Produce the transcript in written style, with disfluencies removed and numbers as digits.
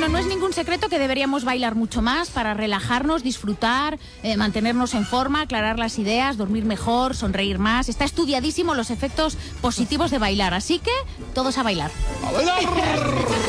no es ningún secreto que deberíamos bailar mucho más para relajarnos, disfrutar, mantenernos en forma, aclarar las ideas, dormir mejor, sonreír más. Está estudiadísimo los efectos positivos de bailar, así que todos a bailar. ¡A bailar!